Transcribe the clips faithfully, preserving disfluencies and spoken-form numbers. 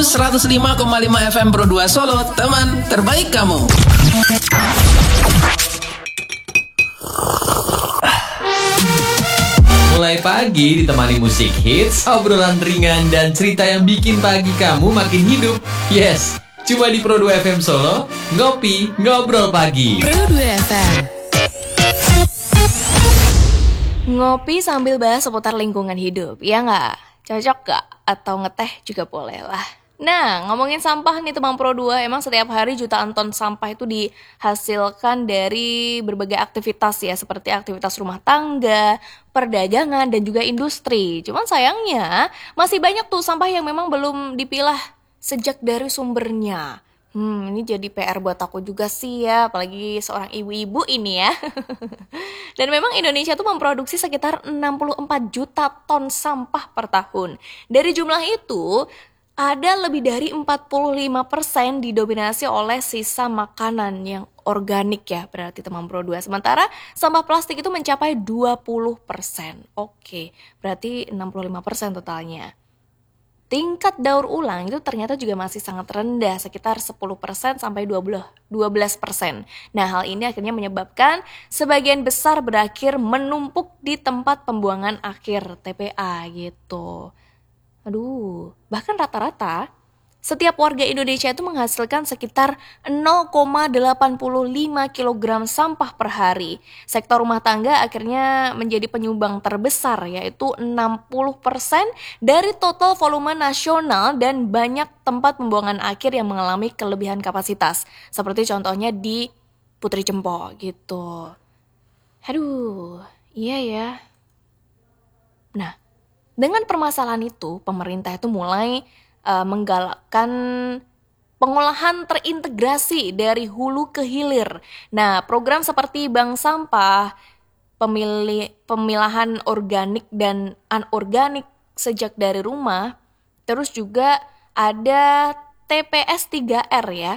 seratus lima koma lima F M Pro dua Solo, teman terbaik kamu. Mulai pagi ditemani musik hits, obrolan ringan, dan cerita yang bikin pagi kamu makin hidup. Yes, cuma di Pro dua F M Solo, ngopi, ngobrol pagi. Pro dua F M. Ngopi sambil bahas seputar lingkungan hidup, ya nggak? Cocok nggak? Atau ngeteh juga boleh lah. Nah, ngomongin sampah nih teman Pro dua, emang setiap hari jutaan ton sampah itu dihasilkan dari berbagai aktivitas ya, seperti aktivitas rumah tangga, perdagangan, dan juga industri. Cuman sayangnya, masih banyak tuh sampah yang memang belum dipilah sejak dari sumbernya. Hmm, ini jadi P R buat aku juga sih ya, apalagi seorang ibu-ibu ini ya. Dan memang Indonesia tuh memproduksi sekitar enam puluh empat juta ton sampah per tahun. Dari jumlah itu, ada lebih dari empat puluh lima persen didominasi oleh sisa makanan yang organik ya, berarti teman Pro dua. Sementara sampah plastik itu mencapai dua puluh persen. Oke, berarti enam puluh lima persen totalnya. Tingkat daur ulang itu ternyata juga masih sangat rendah, sekitar sepuluh persen sampai dua belas persen. Nah, hal ini akhirnya menyebabkan sebagian besar berakhir menumpuk di tempat pembuangan akhir T P A gitu. Aduh, bahkan rata-rata setiap warga Indonesia itu menghasilkan sekitar nol koma delapan lima kilogram sampah per hari. Sektor rumah tangga akhirnya menjadi penyumbang terbesar, yaitu enam puluh persen dari total volume nasional, dan banyak tempat pembuangan akhir yang mengalami kelebihan kapasitas. Seperti contohnya di Putri Cempo gitu. Aduh, iya ya. Nah, dengan permasalahan itu, pemerintah itu mulai Uh, menggalakkan pengolahan terintegrasi dari hulu ke hilir. Nah, program seperti bank sampah, pemili- pemilahan organik dan anorganik sejak dari rumah, terus juga ada T P S tiga R ya.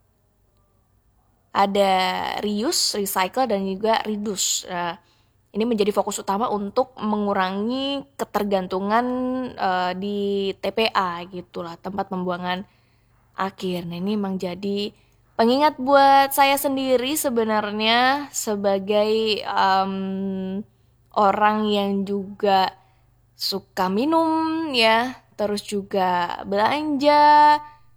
Ada reuse, recycle, dan juga reduce. Uh, Ini menjadi fokus utama untuk mengurangi ketergantungan uh, di T P A gitulah, tempat pembuangan akhir. Nah, ini memang jadi pengingat buat saya sendiri sebenarnya sebagai um, orang yang juga suka minum ya, terus juga belanja,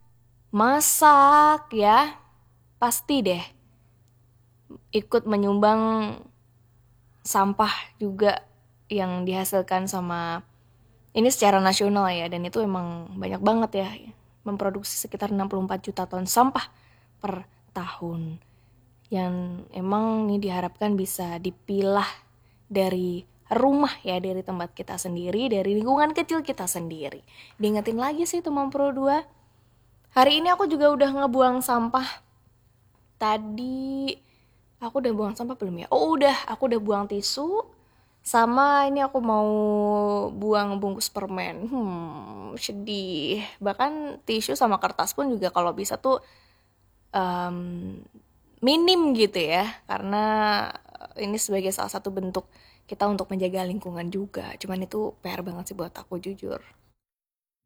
masak ya, pasti deh ikut menyumbang sampah juga yang dihasilkan sama ini secara nasional ya, dan itu emang banyak banget ya, memproduksi sekitar enam puluh empat juta ton sampah per tahun, yang emang ini diharapkan bisa dipilah dari rumah ya, dari tempat kita sendiri, dari lingkungan kecil kita sendiri. Diingetin lagi sih teman Pro dua, hari ini aku juga udah ngebuang sampah. Tadi aku udah buang sampah belum ya? Oh udah, aku udah buang tisu. Sama ini aku mau buang bungkus permen. Hmm, sedih. Bahkan tisu sama kertas pun juga kalau bisa tuh um, minim gitu ya. Karena ini sebagai salah satu bentuk kita untuk menjaga lingkungan juga. Cuman itu P R banget sih buat aku, jujur.